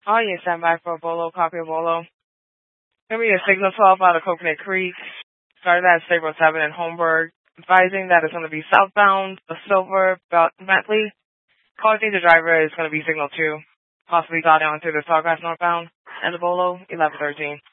Oh, yeah, stand by for a Bolo, copy of Bolo. Gonna be a signal 12 out of Coconut Creek. Started at State Road 7 in Holmberg. Advising that it's going to be southbound, a silver Bentley. Causing the driver is going to be signal 2. Possibly got down to the Sawgrass northbound. And the Bolo, 1113.